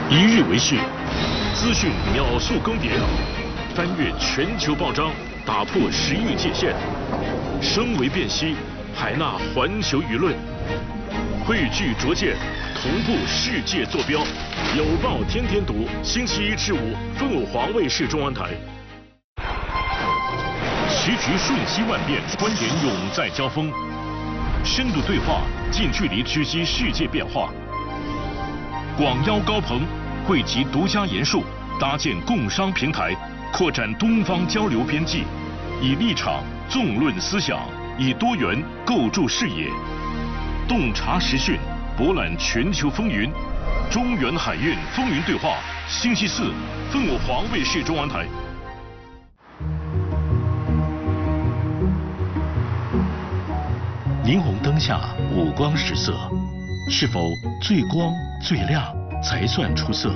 一日为市，资讯秒速更迭，翻越全球报章，打破时域界限，声为辨析，海纳环球舆论，汇聚卓见，同步世界坐标。有报天天读，星期一至五，凤凰卫视中文台。时局瞬息万变，观点永在交锋，深度对话，近距离直击世界变化。广邀高朋，汇集独家研述，搭建共商平台，扩展东方交流边际，以立场纵论思想，以多元构筑视野，洞察时讯，博览全球风云。中原海运风云对话，星期四，凤凰卫视中文台。霓虹灯下五光十色，是否最光最亮才算出色？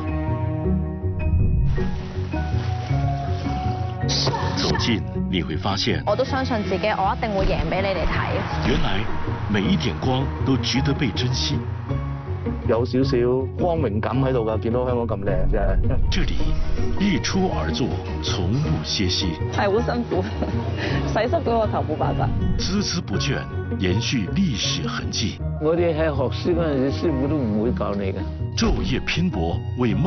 走近你会发现， 我都相信自己，我一定會贏俾你哋睇。 原來每一點光都值得被珍惜。 有少少光榮感喺度㗎，見到香港咁靚真係。 這裡日出而作，從不歇息。 係好辛苦，洗濕咗個頭冇辦法。 孜孜不倦，延續歷史痕跡。 我哋喺學書嗰陣時，師傅都唔會教你嘅。 晝夜拼搏，為夢